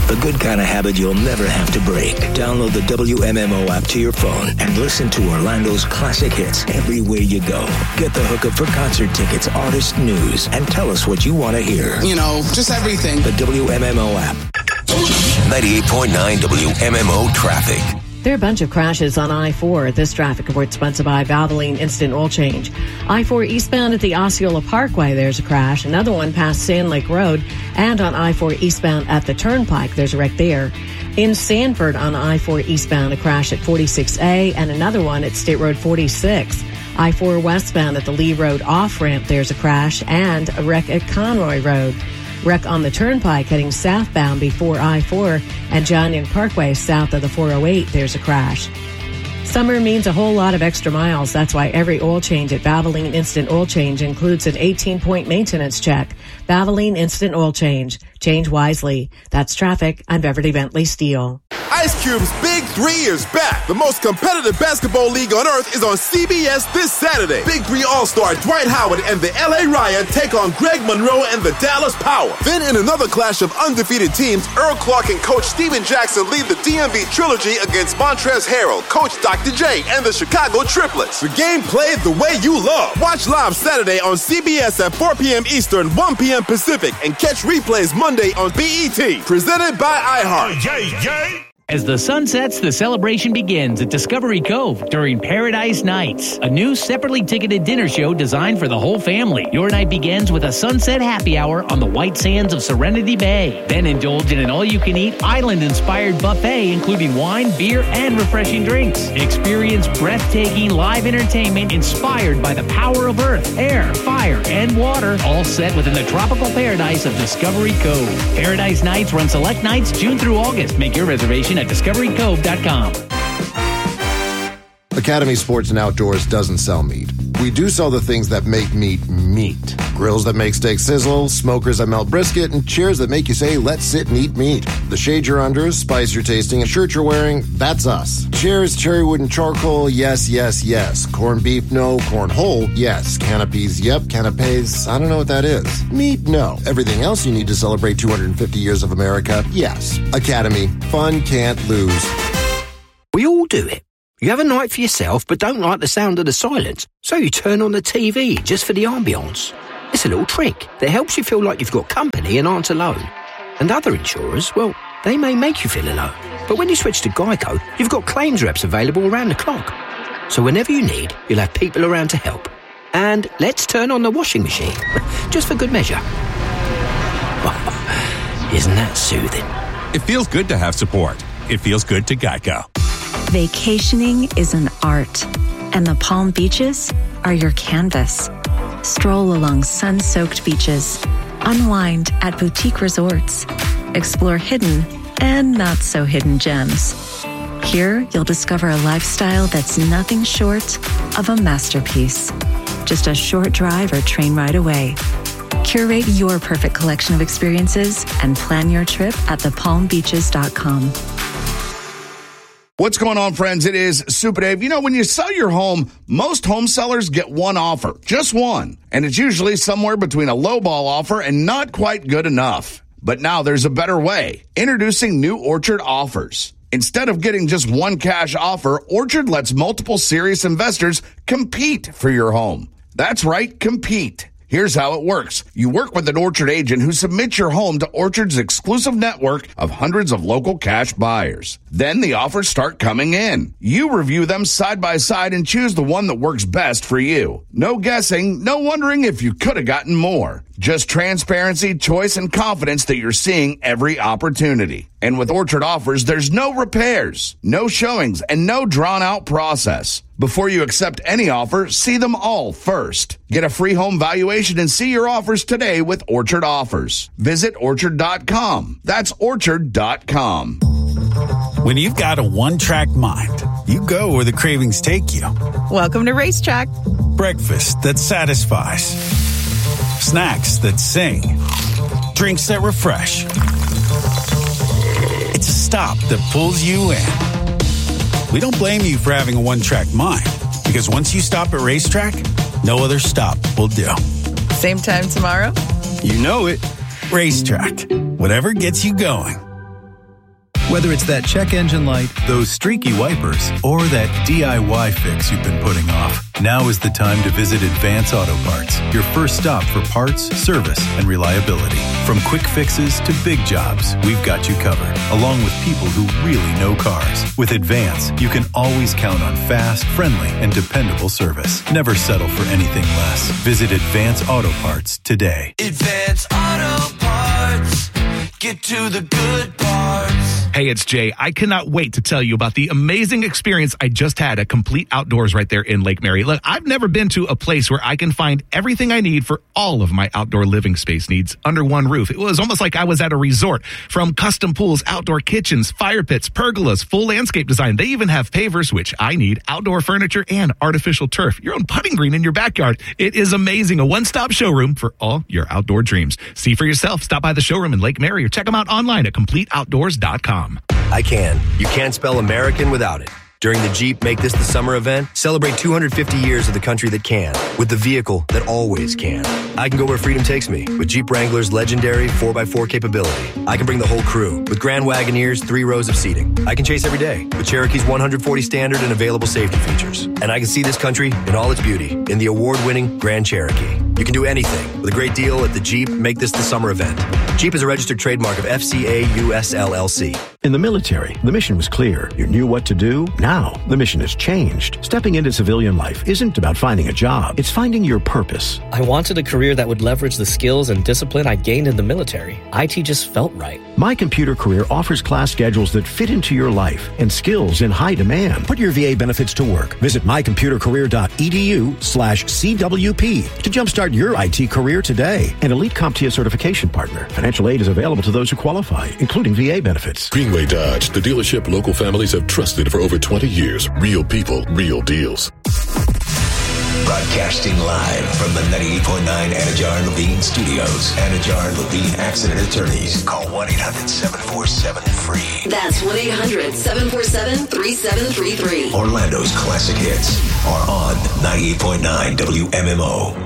The good kind of habit you'll never have to break. Download the WMMO app to your phone and listen to Orlando's classic hits everywhere you go. Get the hookup for concert tickets, artist news, and tell us what you want to hear. You know, just everything. The WMMO app. 98.9 WMMO traffic. There are a bunch of crashes on I-4. This traffic report sponsored by Valvoline Instant Oil Change. I-4 eastbound at the Osceola Parkway, there's a crash. Another one past Sand Lake Road. And on I-4 eastbound at the Turnpike, there's a wreck there. In Sanford on I-4 eastbound, a crash at 46A and another one at State Road 46. I-4 westbound at the Lee Road off-ramp, there's a crash and a wreck at Conroy Road. Wreck on the Turnpike heading southbound before I-4 and John Young Parkway south of the 408. There's a crash. Summer means a whole lot of extra miles. That's why every oil change at Valvoline Instant Oil Change includes an 18-point maintenance check. Valvoline Instant Oil Change. Change wisely. That's traffic. I'm Beverly Bentley Steele. Ice Cube's Big 3 is back. The most competitive basketball league on earth is on CBS this Saturday. Big 3 All-Star Dwight Howard and the LA Riot take on Greg Monroe and the Dallas Power. Then in another clash of undefeated teams, Earl Clark and Coach Steven Jackson lead the DMV Trilogy against Montrezl Harrell, Coach Dr. J, and the Chicago Triplets. The game played the way you love. Watch live Saturday on CBS at 4 p.m. Eastern, 1 p.m. Pacific, and catch replays Monday on BET. Presented by iHeart. As the sun sets, the celebration begins at Discovery Cove during Paradise Nights, a new separately ticketed dinner show designed for the whole family. Your night begins with a sunset happy hour on the white sands of Serenity Bay. Then indulge in an all-you-can-eat island-inspired buffet, including wine, beer, and refreshing drinks. Experience breathtaking live entertainment inspired by the power of earth, air, fire, and water, all set within the tropical paradise of Discovery Cove. Paradise Nights run select nights June through August. Make your reservation at discoverycove.com. Academy Sports and Outdoors doesn't sell meat. We do sell the things that make meat meat. Grills that make steak sizzle, smokers that melt brisket, and chairs that make you say, let's sit and eat meat. The shade you're under, spice you're tasting, and shirt you're wearing, that's us. Chairs, cherry wood, and charcoal, yes, yes, yes. Corned beef, no. Corn whole, yes. Canopies, yep. Canapes, I don't know what that is. Meat, no. Everything else you need to celebrate 250 years of America, yes. Academy, fun can't lose. We all do it. You have a night for yourself but don't like the sound of the silence, so you turn on the TV just for the ambience. It's a little trick that helps you feel like you've got company and aren't alone. And other insurers, well, they may make you feel alone. But when you switch to Geico, you've got claims reps available around the clock. So whenever you need, you'll have people around to help. And let's turn on the washing machine, just for good measure. Isn't that soothing? It feels good to have support. It feels good to Geico. Vacationing is an art, and the Palm Beaches are your canvas. Stroll along sun-soaked beaches, unwind at boutique resorts, explore hidden and not-so-hidden gems. Here, you'll discover a lifestyle that's nothing short of a masterpiece. Just a short drive or train ride away. Curate your perfect collection of experiences and plan your trip at thepalmbeaches.com. What's going on, friends? It is Super Dave. You know, when you sell your home, most home sellers get one offer, just one. And it's usually somewhere between a lowball offer and not quite good enough. But now there's a better way. Introducing new Orchard Offers. Instead of getting just one cash offer, Orchard lets multiple serious investors compete for your home. That's right, compete. Here's how it works. You work with an Orchard agent who submits your home to Orchard's exclusive network of hundreds of local cash buyers. Then the offers start coming in. You review them side by side and choose the one that works best for you. No guessing, no wondering if you could have gotten more. Just transparency, choice, and confidence that you're seeing every opportunity. And with Orchard Offers, there's no repairs, no showings, and no drawn-out process. Before you accept any offer, see them all first. Get a free home valuation and see your offers today with Orchard Offers. Visit Orchard.com. That's Orchard.com. When you've got a one-track mind, you go where the cravings take you. Welcome to Racetrack. Breakfast that satisfies. Snacks that sing. Drinks that refresh. It's a stop that pulls you in. We don't blame you for having a one-track mind, because once you stop at Racetrack, no other stop will do. Same time tomorrow? You know it. Racetrack. Whatever gets you going. Whether it's that check engine light, those streaky wipers, or that DIY fix you've been putting off, now is the time to visit Advance Auto Parts, your first stop for parts, service, and reliability. From quick fixes to big jobs, we've got you covered, along with people who really know cars. With Advance, you can always count on fast, friendly, and dependable service. Never settle for anything less. Visit Advance Auto Parts today. Advance Auto Parts. Get to the good parts. Hey, it's Jay. I cannot wait to tell you about the amazing experience I just had at Complete Outdoors right there in Lake Mary. Look, I've never been to a place where I can find everything I need for all of my outdoor living space needs under one roof. It was almost like I was at a resort. From custom pools, outdoor kitchens, fire pits, pergolas, full landscape design. They even have pavers, which I need, outdoor furniture, and artificial turf. Your own putting green in your backyard. It is amazing. A one-stop showroom for all your outdoor dreams. See for yourself. Stop by the showroom in Lake Mary or check them out online at CompleteOutdoors.com. I can. You can't spell American without it. During the Jeep Make This the Summer event, celebrate 250 years of the country that can, with the vehicle that always can. I can go where freedom takes me, with Jeep Wrangler's legendary 4x4 capability. I can bring the whole crew, with Grand Wagoneer's 3 rows of seating. I can chase every day, with Cherokee's 140 standard and available safety features. And I can see this country in all its beauty, in the award-winning Grand Cherokee. You can do anything, with a great deal at the Jeep Make This the Summer event. Jeep is a registered trademark of FCA US LLC. In the military, the mission was clear. You knew what to do. Now, the mission has changed. Stepping into civilian life isn't about finding a job. It's finding your purpose. I wanted a career that would leverage the skills and discipline I gained in the military. IT just felt right. My Computer Career offers class schedules that fit into your life and skills in high demand. Put your VA benefits to work. Visit mycomputercareer.edu/CWP to jumpstart your IT career today. An elite CompTIA certification partner. Financial aid is available to those who qualify, including VA benefits. Greenway Dodge, the dealership local families have trusted for over 20 years. Real people, real deals. Broadcasting live from the 98.9 Anajar and Levine Studios. Anajar and Levine Accident Attorneys. Call 1-800-747-FREE. That's 1-800-747-3733. Orlando's classic hits are on 98.9 WMMO.